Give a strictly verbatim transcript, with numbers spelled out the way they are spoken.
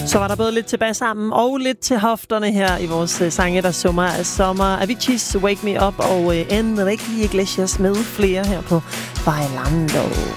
Så var der både lidt tilbage sammen og lidt til hofterne her i vores uh, sange, der summer af sommer. Avicii's Wake Me Up og uh, Enrique Iglesias med flere her på Bailando.